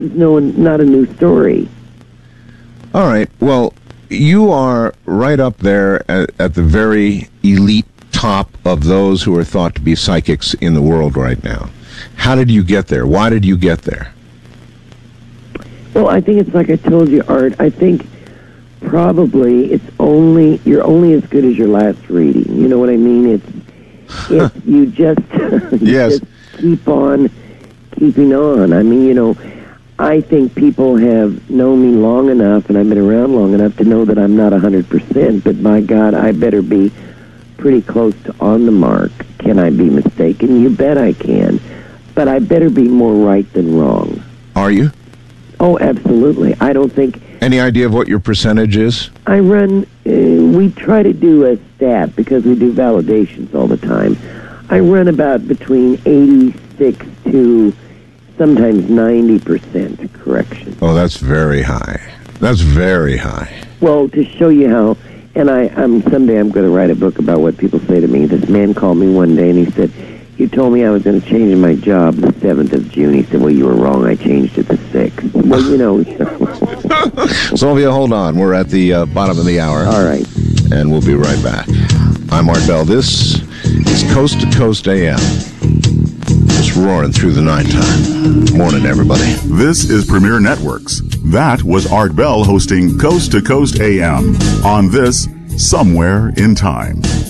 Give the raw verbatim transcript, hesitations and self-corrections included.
It's no, not a new story. All right. Well, you are right up there at, at the very elite top of those who are thought to be psychics in the world right now. How did you get there? Why did you get there? Well, I think it's like I told you, Art. I think probably it's only, you're only as good as your last reading. You know what I mean? It's, if you just, you yes. just keep on keeping on. I mean, you know, I think people have known me long enough, and I've been around long enough to know that I'm not one hundred percent, but by God, I better be pretty close to on the mark. Can I be mistaken? You bet I can. But I better be more right than wrong. Are you? Oh, absolutely. I don't think... Any idea of what your percentage is? I run... Uh, we try to do a stat because we do validations all the time. I run about between eighty-six to sometimes ninety percent correction. Oh, that's very high. That's very high. Well, to show you how... And I, I'm someday I'm going to write a book about what people say to me. This man called me one day and he said, "You told me I was going to change my job the seventh of June. He said, "Well, you were wrong. I changed it the sixth. Well, you know. Sylvia, hold on. We're at the uh, bottom of the hour. All right. And we'll be right back. I'm Art Bell. This is Coast to Coast A M. Just roaring through the nighttime. Morning, everybody. This is Premier Networks. That was Art Bell hosting Coast to Coast A M on this Somewhere in Time.